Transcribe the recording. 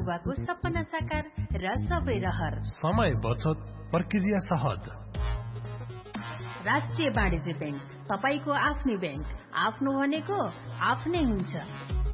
युवाको सपना साकार र सबै रहर। समय बचत, प्रक्रिया सहज। राष्ट्रिय वाणिज्य बैंक, तपाईको आफ्नै बैंक। आफ्नो भनेको आफ्नै हुन्छ।